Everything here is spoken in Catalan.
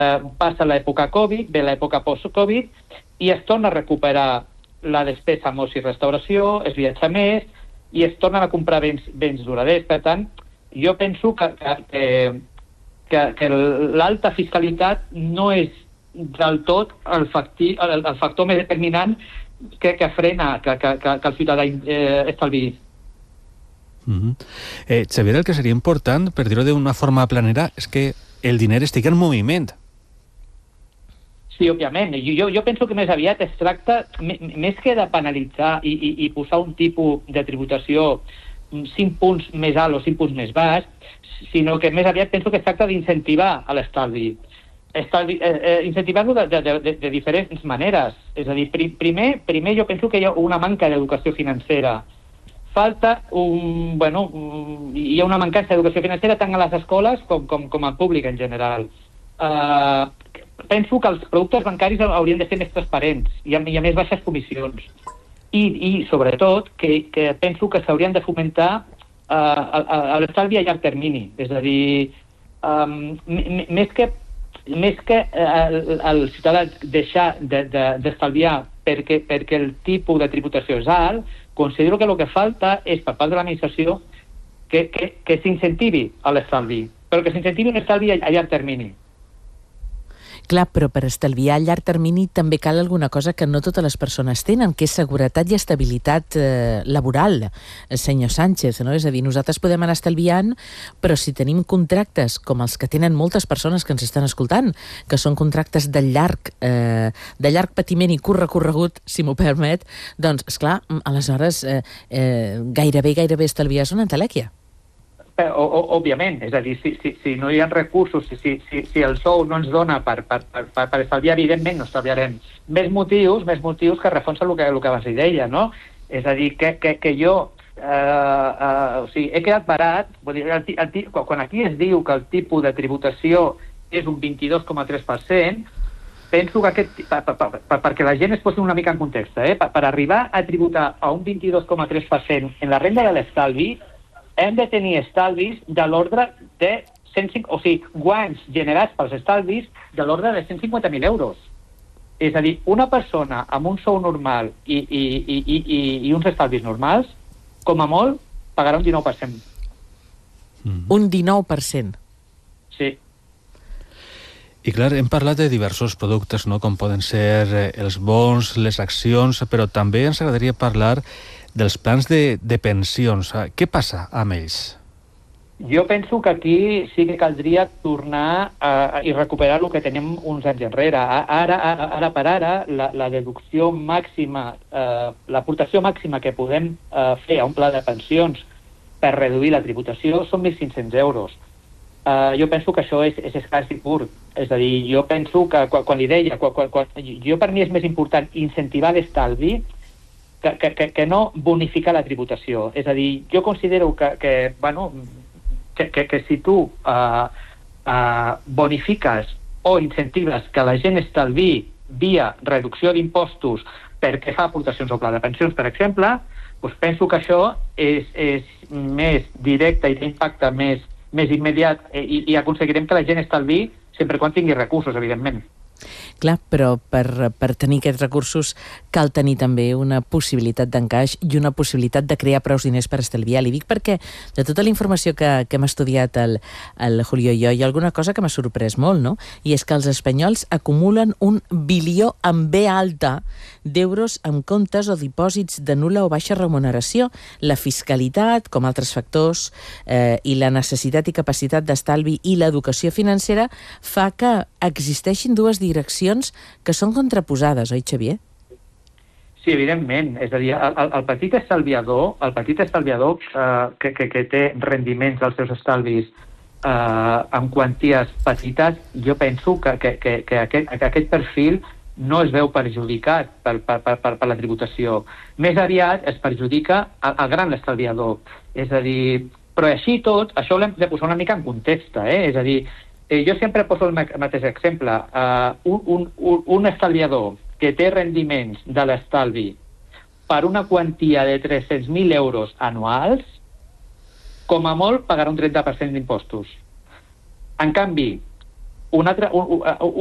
passa l'època Covid, ve l'època post-Covid, i es torna a recuperar la despesa en oci i restauració, es viatja més, i es tornen a comprar béns duraders. Per tant, jo penso que l'alta fiscalitat no és del tot el factor més determinant que frena que el ciutadà estalviï. Xavier, el que seria important, per dir-ho d'una forma planera, és que el diner estigui en moviment. Sí, òbviament. Jo penso que més aviat es tracta, més que de penalitzar i posar un tipus de tributació 5 punts més alt o 5 punts més baix, sinó que més aviat penso que es tracta d'incentivar a l'estalvi. Incentivar-lo de diferents maneres. És a dir, primer jo penso que hi ha una manca d'educació financera. Hi ha una mancança d'educació financera tant a les escoles com al públic en general. Penso que els productes bancaris haurien de ser més transparents i a més baixes comissions. I sobretot, que penso que s'haurien de fomentar l'estalvi a llarg termini. És a dir, més que el ciutadà deixar d'estalviar perquè el tipus de tributació és alt, considero que el que falta és, per part de l'administració, que s'incentivi a l'estalvi, però que s'incentivi un estalvi a llarg termini. Clar, però per estalviar a llarg termini també cal alguna cosa que no totes les persones tenen, que és seguretat i estabilitat laboral, senyor Sánchez, no? És a dir, nosaltres podem anar estalviant, però si tenim contractes com els que tenen moltes persones que ens estan escoltant, que són contractes de llarg patiment i curt recorregut, si m'ho permet, doncs, esclar, aleshores gairebé estalviar és una entelèquia. Òbviament, és a dir, si no hi ha recursos, si el sou no ens dona per estalviar, evidentment no estalviarem. Més motius que reforcen el que abans li deia, no? És a dir, que jo he quedat barat, quan aquí es diu que el tipus de tributació és un 22,3%, penso que perquè la gent es posi una mica en context, per arribar a tributar a un 22,3% en la renda de l'estalvi, hem de tenir estalvis de l'ordre de 105, o sigui, guanys generats pels estalvis de l'ordre de 150.000 euros. És a dir, una persona amb un sou normal i uns estalvis normals, com a molt, pagarà un 19%. Un 19%? Sí. I clar, hem parlat de diversos productes, no? Com poden ser els bons, les accions, però també ens agradaria parlar dels plans de pensions. Què passa amb ells? Jo penso que aquí sí que caldria tornar i recuperar el que tenim uns anys enrere. Ara per ara, la deducció màxima, l'aportació màxima que podem fer a un pla de pensions per reduir la tributació són 1.500 euros. Jo penso que això és escàs i curt. És a dir, jo penso que, quan li deia, per mi és més important incentivar l'estalvi que no bonificar la tributació. És a dir, jo considero que si tu bonifiques o incentives que la gent estalviï via reducció d'impostos perquè fa aportacions al pla de pensions, per exemple, doncs penso que això és més directe i té impacte més immediat i aconseguirem que la gent estalviï sempre quan tingui recursos, evidentment. Clar, però per tenir aquests recursos cal tenir també una possibilitat d'encaix i una possibilitat de crear prous diners per estalviar. Li dic perquè de tota la informació que hem estudiat el Julio i jo, hi ha alguna cosa que m'ha sorprès molt, no? I és que els espanyols acumulen 1 bilió amb B alta d'euros en comptes o dipòsits de nul·la o baixa remuneració. La fiscalitat, com altres factors, i la necessitat i capacitat d'estalvi i l'educació financera fa que existeixin dues direccions que són contraposades, oi, Xavier? Sí, evidentment. És a dir, el petit estalviador que té rendiments dels seus estalvis en quanties petites, jo penso que aquest perfil no es veu perjudicat per la tributació. Més aviat es perjudica el gran estalviador. És a dir, però així tot, això ho hem de posar una mica en context, És a dir, jo sempre poso el mateix exemple. Un estalviador que té rendiments de l'estalvi per una quantia de 300.000 euros anuals, com a molt pagarà un 30% d'impostos. En canvi, un altre,